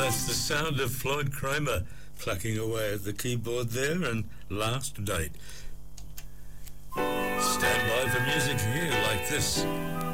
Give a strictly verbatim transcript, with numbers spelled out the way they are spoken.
that's the sound of Floyd Kramer plucking away at the keyboard there, and Last Date. Stand by for music here like this.